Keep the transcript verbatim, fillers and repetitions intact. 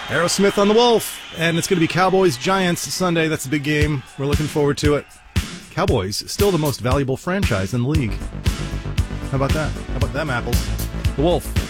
Aerosmith on the Wolf, and it's going to be Cowboys-Giants Sunday. That's a big game. We're looking forward to it. Cowboys, still the most valuable franchise in the league. How about that? How about them apples? The Wolf.